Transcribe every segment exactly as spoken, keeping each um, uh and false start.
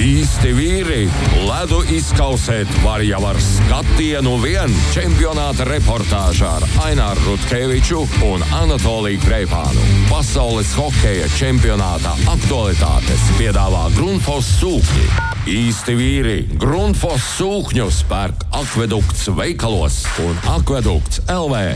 Īsti vīri ledu izkausēt var jau ar skatienu vien. Čempionāta reportāžā ar Aināru Rutkeviču un Anatoliju Kreipānu. Pasaules hokeja čempionāta aktualitātes piedāvā Grundfos sūkņi. Īsti vīri Grundfos sūkņus pērk Akvedukts veikalos un Akvedukts L V.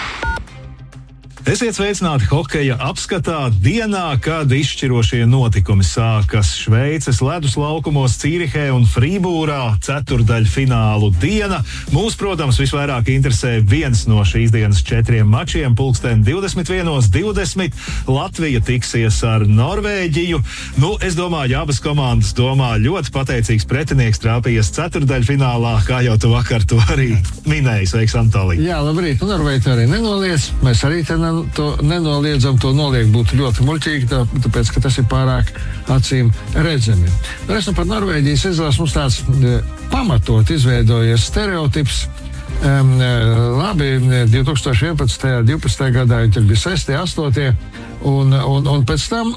Esiet sveicināti hokeja apskatā dienā, kad izšķirošie notikumi sākas Šveices ledus laukumos Cīrihē un Frībūrā ceturdaļfinālu diena. Mūs, protams, visvairāk interesē viens no šīs dienas četriem mačiem. Pulksten divdesmit viens divdesmit Latvija tiksies ar Norvēģiju. Nu, es domāju, abas komandas domā ļoti pateicīgs pretinieks trāpījies ceturdaļfinālā, kā jau tu vakar to arī minēji. Sveiks, Antolī. Jā, labrīt. Un Norvēģi arī nenoliedz. Mēs arī te ne to nenoliedzam, to noliek būtu ļoti muļķīgi, tā, tāpēc, ka tas ir pārāk acīm redzami. Esmu par Norvēģijas izlases mums tāds e, pamatot izveidojies stereotips. Um, labi, divi tūkstoši vienpadsmitajā, divpadsmitajā gadā viņi tur bija sestie, astotie, un, un, un pēc tam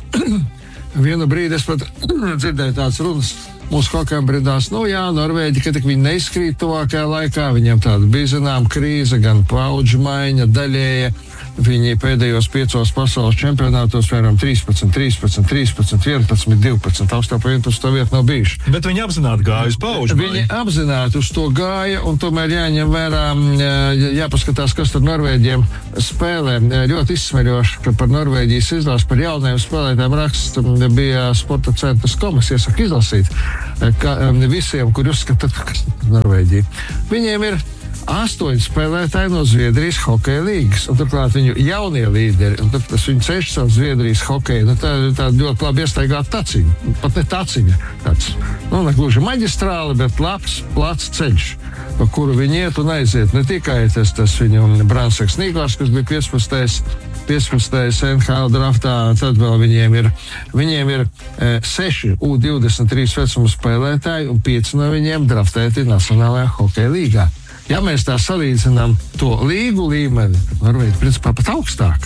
vienu brīdi es pat dzirdēju tāds runas. Mūsu hokejam brīdās, nu jā, Norvēģi, ka tik viņi neizkrīt tuvākajā laikā, viņiem tāda bija zinām krīze, gan paudžu maiņa, daļēja. Viņi pēdējos piecos pasaules čempionātos, piemēram, trīspadsmit, trīspadsmit, trīspadsmit, vienpadsmit, divpadsmit, augstāk par vienpadsmit vietu nav bijuši. Bet viņi apzināti gāja uz paudžu maiņu. Viņi apzināti uz to gāja, un tomēr jāņem vērā, jāpaskatās, kas tad Norvēģiem spēlē. Ļoti izsmeļoši, ka par Norvēģijas izlasi, par jaunajiem spēlētājiem raksts bija Sporta centrs komis, iesaka izlasīt, ka visiem, kur uzskata, kas Norvēģija. Viņiem ir astoņi spēlētāji no Zviedrijas hokeja līgas, un turklāt viņu jaunie līderi, un tad tas viņu ceļš savu Zviedrijas hokeju, nu tā ir tāda ļoti labi iestaigāta taciņa, pat ne taciņa, tāds, nu ne gluži maģistrāli, bet labs, plats ceļš, pa kuru viņi iet un aiziet, ne tikai tas, tas viņu Branseks Nīgārs, kas bija piecpadsmitais piecpadsmitais N H L draftā, tad vēl viņiem ir, viņiem ir e, seši U divdesmit trīs vecuma spēlētāji, un pieci no viņiem draftēti Nacionālajā hokeja līgā. Ja mēs tā salīdzinām to līgu līmeni, Norvēģi principā pat augstāk,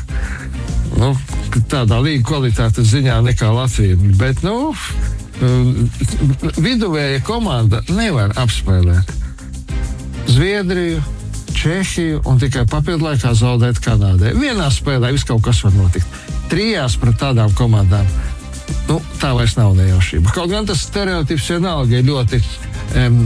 nu, tādā līgu kvalitātes ziņā nekā Latvija, bet, nu, viduvēja komanda nevar apspēlēt Zviedriju, Čehiju un tikai papildu laikā zaudēt Kanādai. Vienā spēlē viss kaut kas var notikt. Trijās pret tādām komandām, nu, tā vairs nav nejaušība. Kaut gan tas stereotips vienalga ir ļoti um,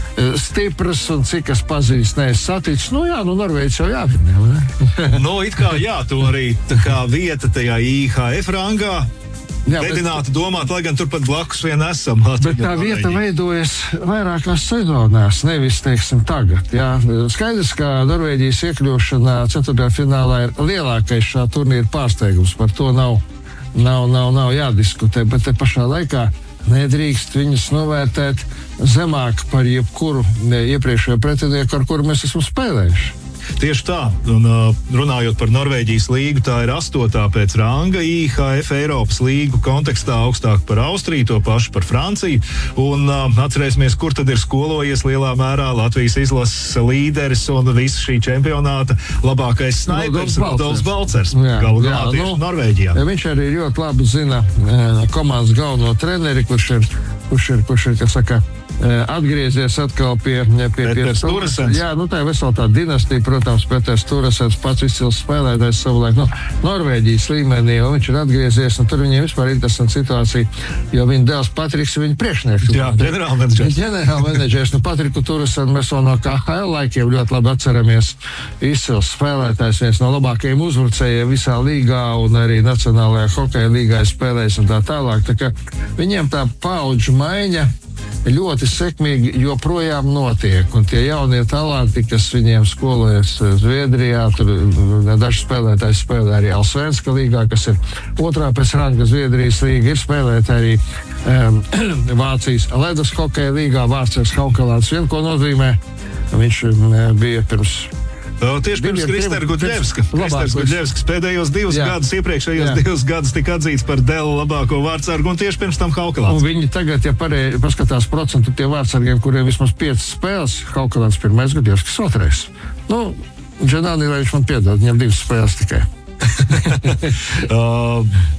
stiprs un cik es pazīstu, neesmu saticis. Nu jā, nu Norvēģis jau jāvinē, ne? Nu, it kā jā, to arī tā kā vieta tajā I H F rangā. Jā, Vedinātu bet, domāt, lai gan turpat blakus vien esam. Bet tā vieta veidojas vairākās sezonās, nevis, teiksim, tagad. Jā. Skaidrs, ka Norvēģijas iekļūšana ceturtajā finālā ir lielākais šā turnīra pārsteigums. Par to nav, nav, nav, nav jādiskutē, bet te pašā laikā nedrīkst viņus novērtēt zemāk par jebkuru iepriekšējo pretinieku, ar kuru mēs esam spēlējuši. Tieši tā, un runājot par Norvēģijas līgu, tā ir astotā pēc ranga I H F Eiropas līgu kontekstā, augstāk par Austriju, to pašu par Franciju, un uh, atcerēsimies, kur tad ir skolojies lielā mērā Latvijas izlases līderis un visa šī čempionāta labākais snaipers Rudolfs Balcers, galu galā tieši nu, Norvēģijā. Viņš arī ļoti labi zina komandas galveno treneri, kurš ir, kurš ir, kurš ir, kas saka, atgriezies atkal pie, pie, pie, pie Turesens. Jā, nu tā ir vesela tā dinastija, protams, Peters Turesens pats izcils spēlētājs savulaik, nu, Norvēģijas līmenī, un viņš ir atgriezies, un tur viņiem vispār interesanta situācija, jo viņa dēls Patriks ir viņa priekšnieks. Jā, ģenerālmenedžers. Ģenerālmenedžers, nu, Patriku Turesenu mēs vēl no K H L laikiem ļoti labi atceramies. Izcils spēlētājs, viens no labākajiem uzbrucējiem visā līgā, un arī Nacionālajā hokeja līgā spēlējis un tā tālāk, tā kā viņiem tā paudžu maiņa ļoti sekmīgi joprojām notiek, un tie jaunie talanti, kas viņiem skolojas Zviedrijā, tur daži spēlētāji spēlē arī Allsvenska līgā, kas ir otrā pēc ranga Zviedrijas līga, ir spēlēt arī um, Vācijas ledus hokeja līgā, Vārtsers Haukelāns, vien ko nozīmē, viņš um, bija pirms O, tieši pirms Kristēra Gudļevska. Kristērs Gudļevskis pēdējos divus jā. gadus, iepriekšējos jā. divus gadus tika atzīts par Dela labāko vārtsargu, un tieši pirms tam Haukelāns. Un viņi tagad, ja pareizi paskatās procentu tie vārtsargiem, kuriem vismaz piecas spēles, Haukelāns pirmais, Gudļevskis otrais. Nu, Džanāni, lai viņš man piedod, viņam divas spēles tikai. uh,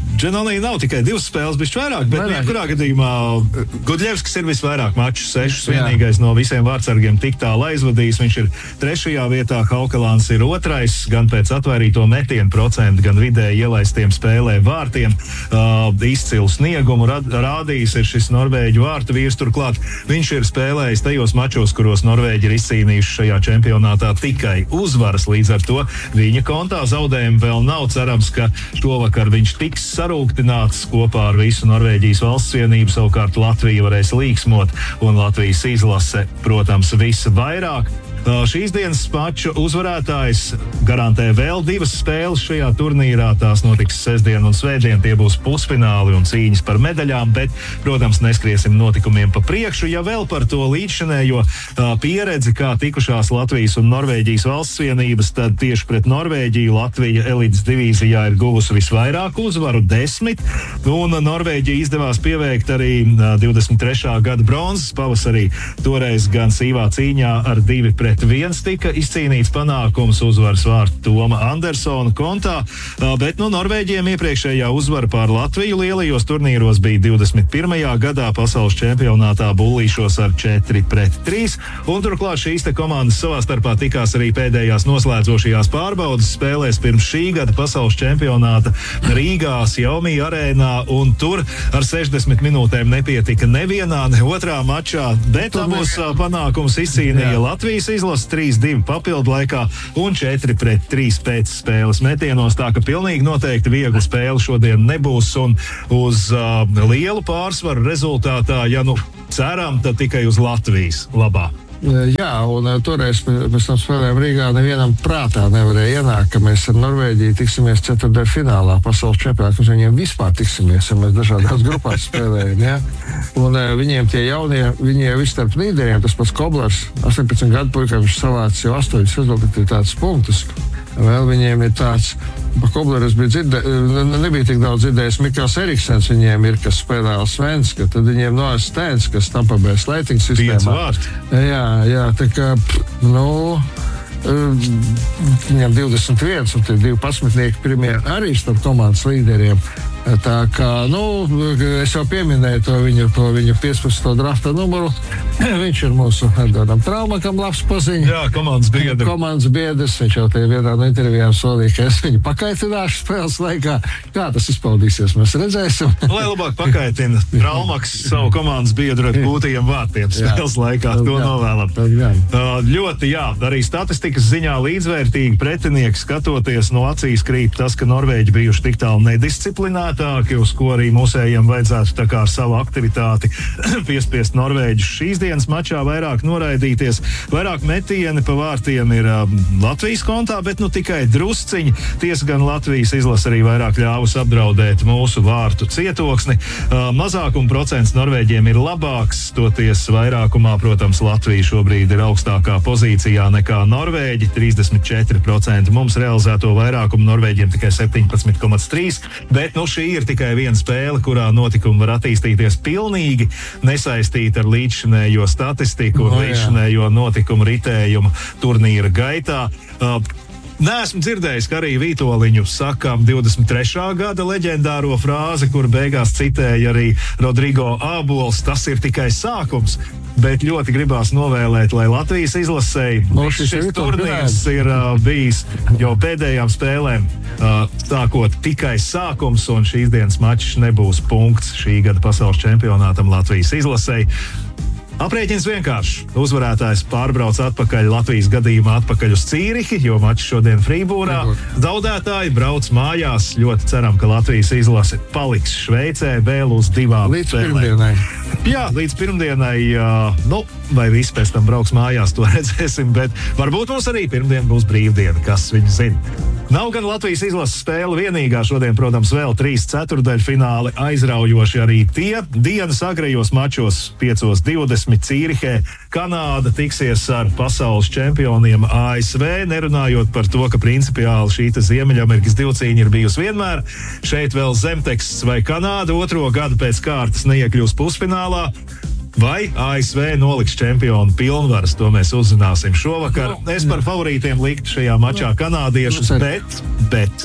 Dženonī nav tikai divas spēles, bišķi vairāk, bet Vairāk. jebkurā gadījumā Gudļevskis ir visvairāk mačus, sešus, Jā. vienīgais no visiem vārtsargiem tik tālu aizvadījis. Viņš ir trešajā vietā, Haukalāns ir otrais, gan pēc atvairīto metienu procentu, gan vidēji ielaistiem spēlē vārtiem. Uh, izcilu sniegumu rad, rādījis ir šis norvēģu vārtu vīrs. Turklāt viņš ir spēlējis tajos mačos, kuros norvēģi ir izcīnījuši šajā čempionātā tikai uzvaras. Līdz ar to viņa kontā zaudējumi vēl nav. Cerams, ka šovakar viņš tiks sarūktināts kopā ar visu Norvēģijas valsts vienību. Savukārt Latvija varēs līksmot un Latvijas izlase, protams, visvairāk. Šīs dienas maču uzvarētājs garantē vēl divas spēles šajā turnīrā. Tās notiks sestdien un svētdien. Tie būs pusfināli un cīņas par medaļām, bet, protams, neskriesim notikumiem pa priekšu. Ja vēl par to līdzšanējo pieredzi, kā tikušās Latvijas un Norvēģijas valsts vienības, tad tieši pret Norvēģiju Latvija elites divīzijā ir guvusi visvairāk uzvaru, desmit, un Norvēģija izdevās pieveikt arī divdesmit trešā gada bronzas pavasarī. Toreiz gan sīvā cīņā ar divi pret viens tika izcīnīts panākums, uzvaras vārtu Toma Andersona kontā, bet no Norvēģiem iepriekšējā uzvara pār Latviju lielajos turnīros bija divdesmit pirmajā gadā pasaules čempionātā bullīšos ar četri pret trīs, un turklāt šīs te komandas savā starpā tikās arī pēdējās noslēdzošajās pārbaudas spēlēs pirms šī gada pasaules čempionāta Rīgā, Xiaomi arēnā, un tur ar sešdesmit minūtēm nepietika nevienā, ne otrā mačā, bet abos panākums izcīnīja Latvijas izlase trīs divi papildu laikā un četri pret trīs pēc spēles metienos, tā ka pilnīgi noteikti viegla spēle šodien nebūs, un uz uh, lielu pārsvaru rezultātā, ja nu ceram, tad tikai uz Latvijas labā. Jā, un toreiz mēs tam spēlējām Rīgā, nevienam prātā nevarēja ienākt, ka mēs ar Norvēģiju tiksimies ceturtdaļu finālā pasaules čempionātā. Mēs viņiem vispār tiksimies, ja mēs dažādās grupās spēlējam. Ja? Un viņiem tie jaunie, viņiem visi starp līderiem, tas pats Koblers, astoņpadsmit gadu puika, viņš savāc jau astoņas rezultatīvas punktus. Vēl viņiem ir tāds, pa Kobleru bija dzirdējis, nebija tik daudz dzirdējis, Mikls Eriksens viņiem ir, kas spēlē Svenska, tad viņiem Noas Stēns, kas Tampa Bay Lightning sistēmā. Jā, jā, tā kā, nu, viņam divdesmit viens un tie divpadsmitnieki pirmie arī starp komandas līderiem. Tā kā, nu, es jau pieminēju to viņu, to viņu piecpadsmito drafta numuru. Viņš ir mūsu Edgardam Traumakam labs paziņa. Jā, komandas biedrs. Komandas biedrs. Viņš jau te vienā no intervijām solīja, ka es viņu pakaitināšu spēles laikā. Kā tas izpaudīsies, mēs redzēsim. Lai labāk pakaitina Traumaks savu komandas biedru ar būtajiem vārtiem spēles laikā. To novēlam. Uh, ļoti, jā, arī statistikas ziņā līdzvērtīgi pretinieki skatoties no acīs krīt tas, ka Norvēģi bijuši tik tālu nedisciplināti, uz ko arī mūsējiem vajadzētu tā kā ar savu aktivitāti piespiest Norvēģus šīs dienas mačā vairāk noraidīties. Vairāk metieni pa vārtiem ir uh, Latvijas kontā, bet nu tikai drusciņi. Tiesa gan Latvijas izlase arī vairāk ļāvus apdraudēt mūsu vārtu cietoksni. Uh, mazākuma procents Norvēģiem ir labāks, toties vairākumā, protams, Latvija šobrīd ir augstākā pozīcijā nekā Norvēģi, trīsdesmit četri procenti. Mums realizēto vairākumu Norvēģiem tikai septiņpadsmit komats trīs, bet nu šī ir tikai viena spēle, kurā notikumi var attīstīties pilnīgi nesaistīti ar līdzšanējo statistiku un no, līdzšanējo notikumu ritējumu turnīra gaitā. Uh, Neesmu dzirdējis, ka arī Vītoliņu sakām divdesmit trešā gada leģendāro frāzi, kur beigās citēja arī Rodrigo Ābols. Tas ir tikai sākums, bet ļoti gribās novēlēt, lai Latvijas izlasēji no, šis, šis turnīrs ir uh, bijis jau pēdējām spēlēm uh, sākot tikai sākums, un šīs dienas mačs nebūs punkts šī gada pasaules čempionātam Latvijas izlasēji. Aprēķins vienkārši. Uzvarētājs pārbrauc atpakaļ Latvijas gadījumā atpakaļ uz Cīrihi, jo mačs šodien Frībūrā. Zaudētāji brauc mājās. Ļoti ceram, ka Latvijas izlase paliks Šveicē vēl uz divām līdz spēlēm. Pirmdienai. Jā, līdz pirmdienai, uh, nu, vai visi pēc tam brauks mājās, to redzēsim, bet varbūt mums arī pirmdien būs brīvdiena, kas viņu zina. Nav gan Latvijas izlases spēle vienīgā. Šodien, protams, vēl trīs ceturdaļu fināli aizraujoši arī tie. Dienas agrējos mačos piecos divdesmit Cīrihē. Kanāda tiksies ar pasaules čempioniem A S V, nerunājot par to, ka principiāli šī Ziemeļamerikas divcīņa ir bijusi vienmēr. Šeit vēl zemteksts, vai Kanāda otro gadu pēc kārtas neiekļūs pusfinālā, vai A S V noliks čempionu pilnvaras. To mēs uzzināsim šovakar. Es par favorītiem liktu šajā mačā kanādiešus, bet, bet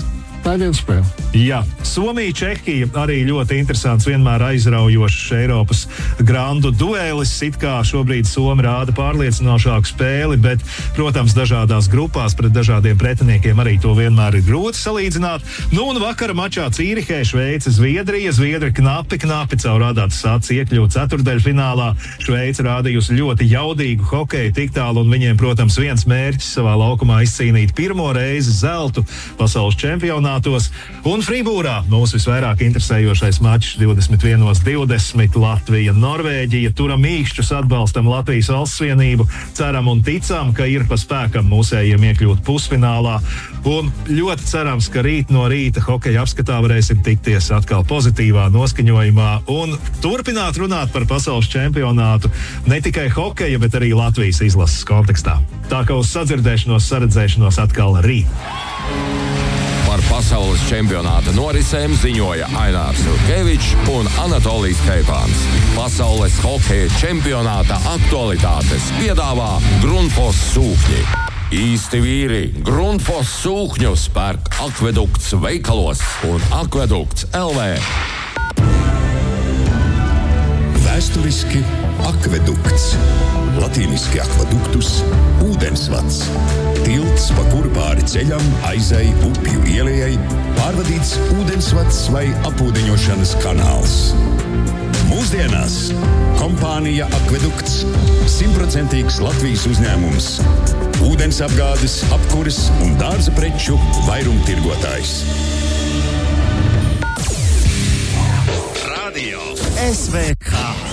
Tā ir viena spēle. Jā, Somija, Čehija arī ļoti interesants, vienmēr aizraujošs Eiropas grandu duelis. It kā šobrīd Somi rāda pārliecinošāku spēli, bet, protams, dažādās grupās pret dažādiem pretiniekiem arī to vienmēr ir grūti salīdzināt. Nu un vakara mačā Cīrihē Šveice, Zviedrija. Zviedri knapi, knapi caur adātas sāc iekļūt ceturdaļfinālā. Šveice rādījusi ļoti jaudīgu hokeju tik tālu, un viņiem, protams, viens mērķis savā laukumā izcīnīt pirmo reizi zeltu pasaules čempionātos. Un Frībūrā mūs visvairāk interesējošais mačs divdesmit viens divdesmit Latvija, Norvēģija. Turam mīkšķus, atbalstam Latvijas valsts vienību, ceram un ticam, ka ir pa spēkam mūsējiem iekļūt pusfinālā. Un ļoti cerams, ka rīt no rīta hokeja apskatā varēsim tikties atkal pozitīvā noskaņojumā un turpināt runāt par pasaules čempionātu ne tikai hokeja, bet arī Latvijas izlases kontekstā. Tā kā uz sadzirdēšanos, saredzēšanos atkal rīt. Par pasaules čempionāta norisēm ziņoja Ainārs Rutkevičs un Anatolijs Kreipāns. Pasaules hokeja čempionāta aktualitātes piedāvā Grundfos sūkņi. Īsti vīri Grundfos sūkņus pērk Akvedukts veikalos un Akvedukts L V. Vēsturiski Akvedukts, latīniski akvaduktus, ūdensvads, tilts, pa kuru pāri ceļam, aizai, upju ielejai, pārvadīts ūdensvads vai apūdeņošanas kanāls. Mūsdienās kompānija Akvedukts, simtprocentīgs Latvijas uzņēmums, ūdens apgādes, apkures un dārza preču vairumtirgotājs. Radio S V K